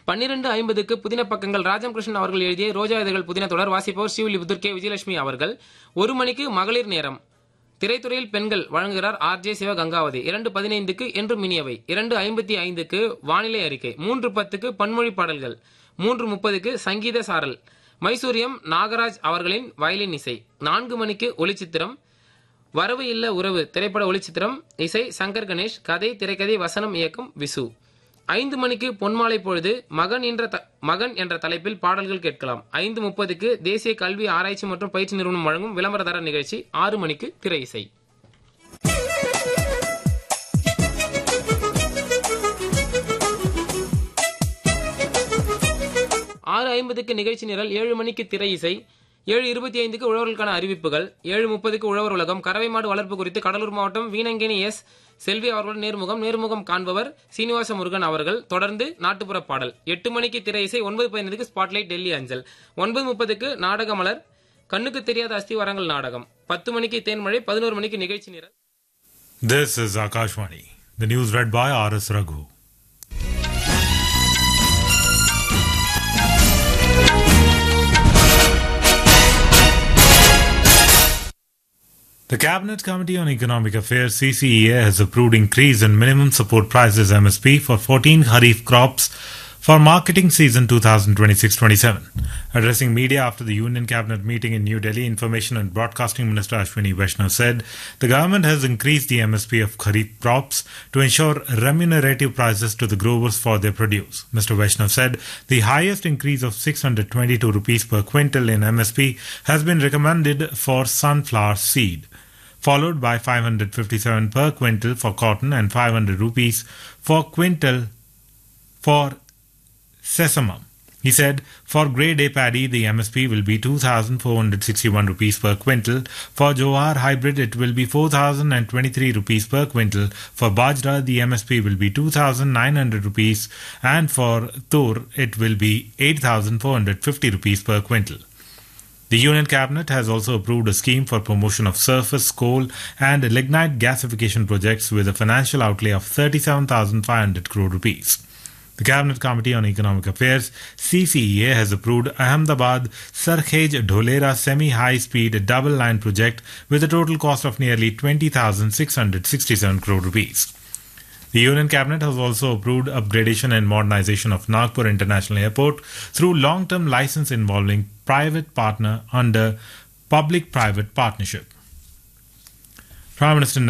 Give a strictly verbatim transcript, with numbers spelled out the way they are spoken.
பன்னிரண்டு ஐம்பதுக்கு புதின பக்கங்கள் ராஜம் கிருஷ்ணன் அவர்கள் எழுதிய ரோஜா இதழ்கள் புதின தொடர் வாசிப்பவர் ஸ்ரீவில்லிபுத்தூர் கே விஜயலட்சுமி அவர்கள். ஒரு மணிக்கு மகளிர் நேரம் திரைத்துறையில் பெண்கள் வழங்குகிறார் ஆர் ஜே சிவகங்காவதி. இரண்டு பதினைந்துக்கு என்று மினியவை. இரண்டு ஐம்பத்தி ஐந்துக்கு வானிலை அறிக்கை. மூன்று பத்துக்கு பன்மொழி பாடல்கள். மூன்று முப்பதுக்கு சங்கீத சாரல் மைசூரியம் நாகராஜ் அவர்களின் வயலின் இசை. நான்கு மணிக்கு ஒளிச்சித்திரம் வரவு இல்ல உறவு திரைப்பட ஒளிச்சித்திரம் இசை சங்கர் கணேஷ். கதை திரைக்கதை வசனம் இயக்கம் விசு. ஐந்து மணிக்கு பொன்மாலை பொழுது மகன் என்ற மகன் என்ற தலைப்பில் பாடல்கள் கேட்கலாம். ஐந்து முப்பதுக்கு தேசிய கல்வி ஆராய்ச்சி மற்றும் பயிற்சி நிறுவனம் வழங்கும் விளம்பரதார நிகழ்ச்சி. ஆறு மணிக்கு திரை இசை. ஆறு ஐம்பதுக்கு நிகழ்ச்சி நிரல். ஏழு மணிக்கு திரை இசை. ஏழு இருபத்தி ஐந்துக்கு உழவர்களுக்கான அறிவிப்புகள். ஏழு முப்பதுக்கு உழவர் உலகம் கறவை மாடு வளர்ப்பு குறித்து கடலூர் மாவட்டம் வீணங்கேணி எஸ் செல்வி அவர்களுடன் நேர்முகம் நேர்முகம் காண்பவர் சீனிவாச முருகன் அவர்கள். தொடர்ந்து நாட்டுப்புற பாடல். எட்டு மணிக்கு திரை இசை. ஒன்பது பதினைந்துக்கு ஸ்பாட்லைட் டெல்லி அஞ்சல். ஒன்பது முப்பதுக்கு நாடக மலர் கண்ணுக்கு தெரியாத அஸ்திவாரங்கள் நாடகம். பத்து மணிக்கு தேன்மழை. பதினோரு மணிக்கு நிகழ்ச்சி நிரல். This is Akashvani. The news read by R S Raghu. The Cabinet Committee on Economic Affairs C C E A has approved increase in minimum support prices M S P for fourteen Kharif crops for marketing season twenty twenty-six twenty-seven. Addressing media after the Union Cabinet meeting in New Delhi, Information and Broadcasting Minister Ashwini Vaishnav said the government has increased the M S P of Kharif crops to ensure remunerative prices to the growers for their produce. Mister Vaishnav said the highest increase of six hundred twenty-two rupees per quintal in M S P has been recommended for sunflower seed, followed by five hundred fifty-seven per quintal for cotton and five hundred rupees for quintal for sesamum. He said for grade A paddy the M S P will be two thousand four hundred sixty-one rupees per quintal. For Jowar hybrid it will be four thousand twenty-three rupees per quintal. For Bajra the M S P will be two thousand nine hundred rupees and for Tur it will be eight thousand four hundred fifty rupees per quintal. The Union Cabinet has also approved a scheme for promotion of surface, coal and lignite gasification projects with a financial outlay of thirty-seven thousand five hundred crore rupees. The Cabinet Committee on Economic Affairs C C E A has approved Ahmedabad Sarkhej Dholera semi-high-speed double-line project with a total cost of nearly twenty thousand six hundred sixty-seven crore rupees. The Union Cabinet has also approved upgradation and modernization of Nagpur International Airport through long-term license involving private partner under public-private partnership. Prime Minister